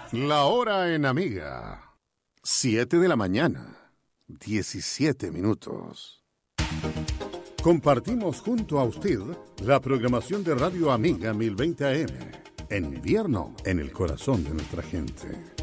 La hora en Amiga. 7 de la mañana. 17 minutos. Compartimos junto a usted la programación de Radio Amiga 1020 AM. En invierno, en el corazón de nuestra gente.